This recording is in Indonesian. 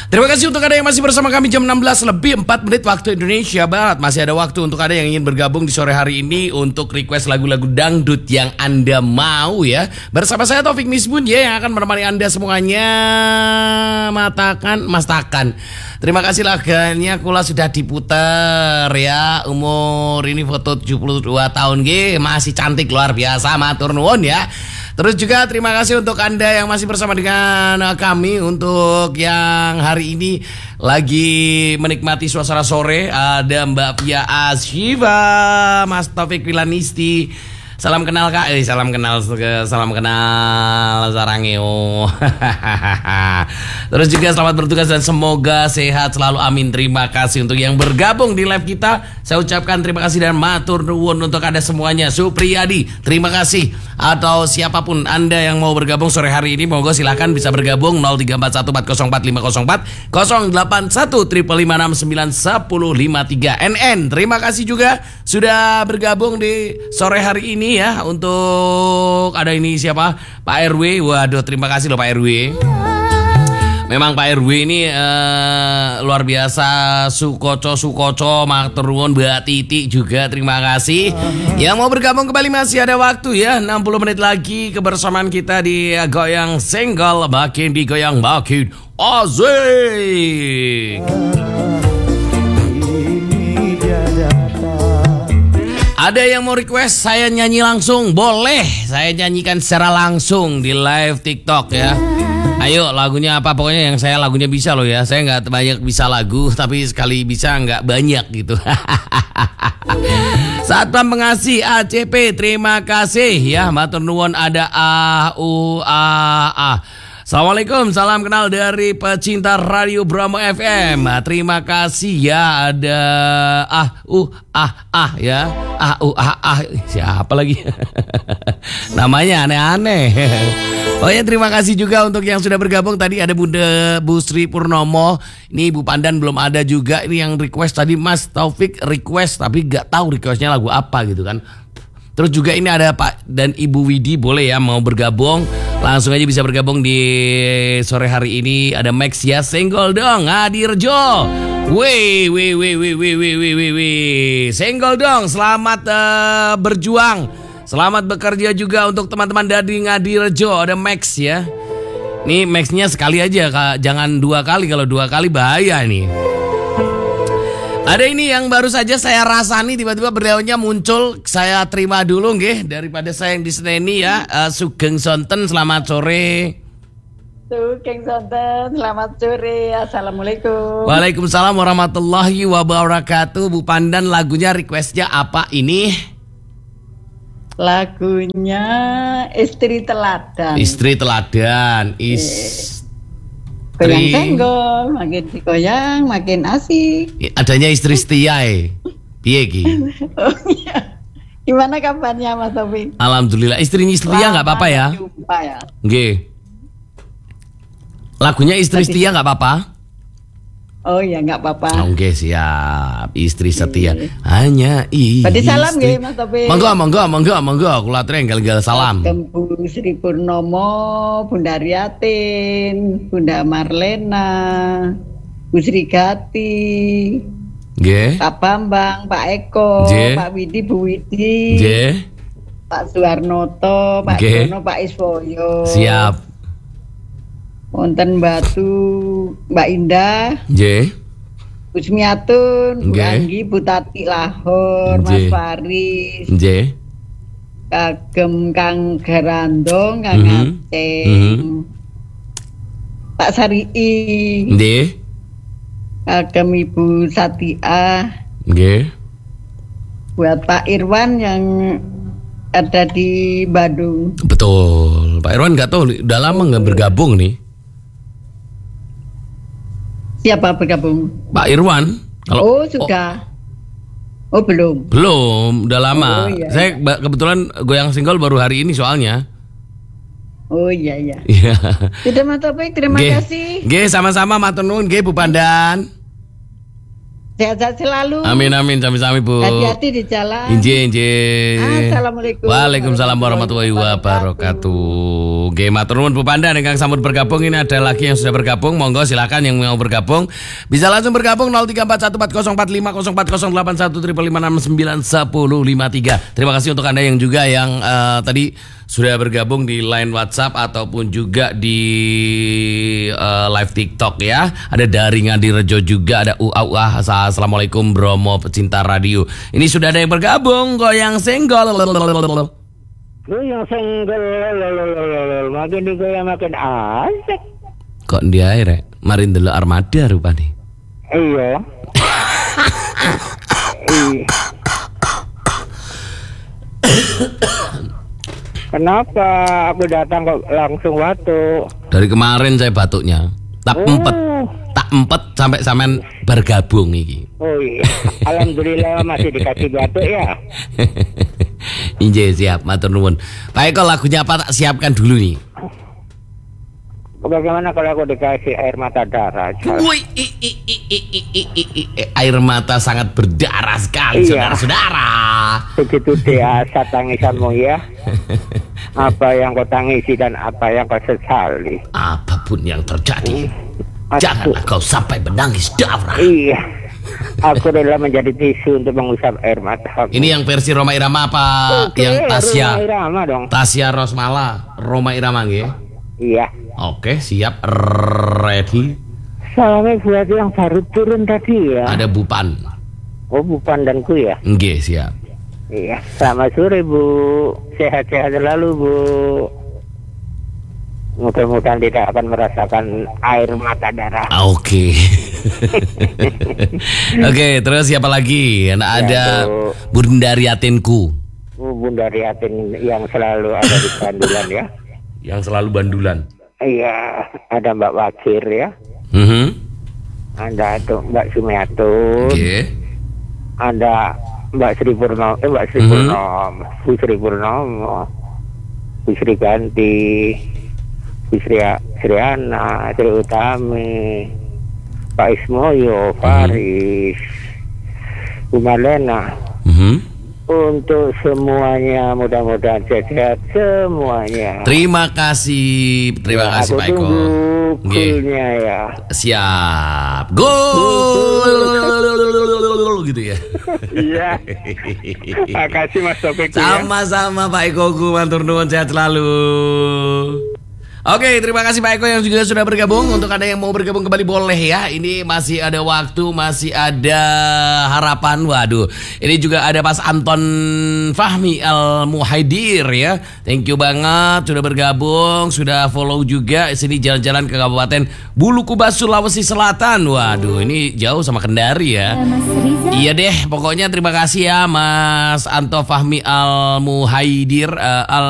Terima kasih untuk Anda yang masih bersama kami jam 16 lebih 4 menit waktu Indonesia Barat. Masih ada waktu untuk Anda yang ingin bergabung di sore hari ini untuk request lagu-lagu dangdut yang Anda mau ya. Bersama saya Taufik Misbun ya, yang akan menemani Anda semuanya. Mastakan. Terima kasih lagunya Kula sudah diputar ya. Umur ini foto 72 tahun masih cantik luar biasa, matur nuwun ya. Terus juga terima kasih untuk Anda yang masih bersama dengan kami untuk yang hari ini lagi menikmati suasana sore. Ada Mbak Pia Ashiva, Mas Taufik Wilanisti. Salam kenal Kak, salam kenal Sarangeo. Terus juga selamat bertugas dan semoga sehat selalu, amin. Terima kasih untuk yang bergabung di live kita. Saya ucapkan terima kasih dan matur nuwun untuk Anda semuanya. Supriyadi, terima kasih. Atau siapapun Anda yang mau bergabung sore hari ini, monggo silakan bisa bergabung 0341404504 081 NN. Terima kasih juga sudah bergabung di sore hari ini ya. Untuk ada ini siapa? Pak RW. Waduh, terima kasih loh Pak RW. Memang Pak RW ini luar biasa. Sukoco matur nuwun. Mbak Titi juga terima kasih. Yang mau bergabung kembali masih ada waktu ya, 60 menit lagi kebersamaan kita di Goyang Single. Makin digoyang makin asik. Ada yang mau request saya nyanyi langsung? Boleh, saya nyanyikan secara langsung di live TikTok ya. Ayo lagunya apa, pokoknya yang saya lagunya bisa loh ya. Saya nggak banyak bisa lagu, tapi sekali bisa nggak banyak gitu. Satpam Pengasih ACP, terima kasih ya. Matur nuwun. Ada Assalamualaikum, salam kenal dari pecinta Radio Bromo FM. Terima kasih ya. Ada ya. Siapa lagi? Namanya aneh-aneh. Oh ya, terima kasih juga untuk yang sudah bergabung. Tadi ada Bunda Bu Sri Purnomo. Ini Ibu Pandan belum ada juga. Ini yang request tadi Mas Taufik request, tapi gak tahu requestnya lagu apa gitu kan. Terus juga ini ada Pak dan Ibu Widi, boleh ya mau bergabung. Langsung aja bisa bergabung di sore hari ini. Ada Max ya, senggol dong Ngadirejo. Wih. Senggol dong, selamat berjuang. Selamat bekerja juga untuk teman-teman dari Ngadirejo. Ada Max ya. Nih Maxnya sekali aja Kak, jangan 2 kali. Kalau 2 kali bahaya nih. Ada ini yang baru saja saya rasani, tiba-tiba beliaunya muncul. Saya terima dulu nggih, daripada saya yang diseneni ya. Sugeng Sonten, selamat sore. Sugeng Sonten, selamat sore. Assalamualaikum. Waalaikumsalam warahmatullahi wabarakatuh. Bu Pandan, lagunya requestnya apa ini? Lagunya Istri Teladan. Istri Teladan. Goyang senggol, makin digoyang makin asik. Adanya istri setia piye ki? Oh iya. Gimana kabarnya Mas Taufik? Alhamdulillah, istrinya setia nggak apa-apa ya? Jumpa ya. Nggih. Lagunya istri setia nggak apa-apa? Oh iya, nggak apa-apa. Oke, siap. Istri setia. Hanya istri. Berarti salam nggih Mas Taufik. Monggo. Kula trenggal salam. Bu Sri Purnomo, Bunda Riatin, Bunda Marlena, Bu Sri Gati, Pak Bambang, Pak Eko, Pak Widi, Bu Widi, Pak Suwarnoto, Pak Jono, Pak Iswoyo. Siap. Wonten Batu, Mbak Indah, Kusmiatun, Bu Anggi, Bu Tati Lahor, Mas Faris, kagem Kang Gerandong, Kang Aceh, Pak Sarii, kagem Ibu Satia, buat Pak Irwan yang ada di Bandung. Betul, Pak Irwan nggak tahu, udah lama nggak bergabung nih. Siapa bergabung? Pak Irwan. Oh sudah. Oh belum. Belum, udah lama. Oh, iya, saya kebetulan goyang single baru hari ini soalnya. Oh iya. Iya. Tidak Mas Taufik, terima kasih. Sama-sama matur nuwun Bu Pandan. Sehat-sehat selalu. Amin amin, sami-sami Bu. Hati-hati di jalan. Inje. Assalamualaikum. Waalaikumsalam warahmatullahi wabarakatuh. Oke, matur nuwun Bu Pandan ingkang sampun bergabung. Ini ada lagi yang sudah bergabung. Monggo silakan yang mau bergabung bisa langsung bergabung 0341404504081556591053. Terima kasih untuk Anda yang juga yang tadi sudah bergabung di line WhatsApp ataupun juga di live TikTok ya. Ada Daringan di Rejo juga, ada UA. Assalamualaikum Bromo pecinta radio. Ini sudah ada yang bergabung, goyang senggol. Goyang senggol, makin digoyang makin asik. Kok dia air marin dulu armada rupanya. Iya. Kenapa aku datang kok langsung batuk? Dari kemarin saya batuknya. Tak empet sampai sampean bergabung iki. Oh iya. Alhamdulillah masih dikasih batuk ya. Inje siap, matur nuwun. Pak Eko, lagunya apa tak siapkan dulu nih. Bagaimana kalau aku dikasih air mata darah? Woi, air mata sangat berdarah sekali, iya. Saudara-saudara. Begitu dahsyat tangisanmu ya. Apa yang kau tangisi dan apa yang kau sesali. Apapun yang terjadi, janganlah kau sampai menangis darah. Iya. Aku rela menjadi tisu untuk mengusap air mata. Ini yang versi Roma Irama apa? Oke, yang Tasya? Roma Irama dong. Tasya Rosmala, Roma Irama nggih? Iya. Oke, siap, ready. Salamnya buat yang baru turun tadi ya. Ada Bupan. Oh, Bu Pandanku ya. Nggih, siap. Iya. Selamat sore Bu. Sehat-sehat selalu Bu. Mudah-mudahan tidak akan merasakan air mata darah. Oke. Oke, terus siapa lagi? Ada Bunda Riatinku. Bunda Riatin yang selalu ada di Bandulan ya. Yang selalu bandulan. Iya, ada Mbak Wakir ya. Ada tuh Mbak Sumiato. Oke. Ada Mbak Sri Purnomo, Bu Sri Purnomo, Bu Sri Ganti, Bu Sriana, Sri Utami, Pak Ismoyo, Faris, Bu Malena. Untuk semuanya mudah-mudahan sehat semuanya. Terima kasih Pak Eko. Golnya ya. Siap. Gol gitu ya. Iya. Makasih Mas Topik. Sama-sama Pak Eko, matur nuwun, sehat selalu. Oke, terima kasih Pak Eko yang juga sudah bergabung. Untuk Anda yang mau bergabung kembali boleh ya. Ini masih ada waktu, masih ada harapan. Waduh, ini juga ada Mas Anton Fahmi Al-Muhaidir ya. Thank you banget sudah bergabung, sudah follow juga. Sini jalan-jalan ke Kabupaten Bulukuba, Sulawesi Selatan. Waduh, ini jauh sama Kendari ya. Iya deh, pokoknya terima kasih ya Mas Anton Fahmi Al-Muhaidir